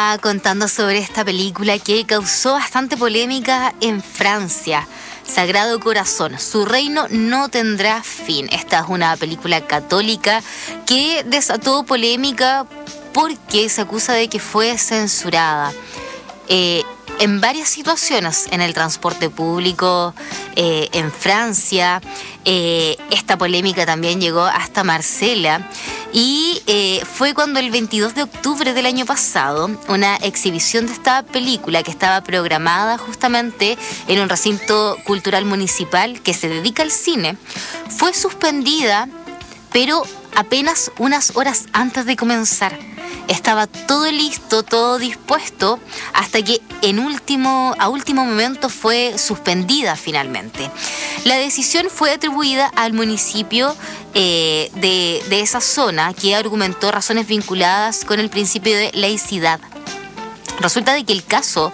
estaba contando sobre esta película que causó bastante polémica en Francia. Sagrado Corazón, su reino no tendrá fin. Esta es una película católica que desató polémica porque se acusa de que fue censurada. En varias situaciones, en el transporte público, en Francia, esta polémica también llegó hasta Marsella y fue cuando el 22 de octubre del año pasado una exhibición de esta película que estaba programada justamente en un recinto cultural municipal que se dedica al cine, fue suspendida, pero apenas unas horas antes de comenzar. Estaba todo listo, todo dispuesto, hasta que a último momento fue suspendida finalmente. La decisión fue atribuida al municipio de esa zona, que argumentó razones vinculadas con el principio de laicidad. Resulta de que el caso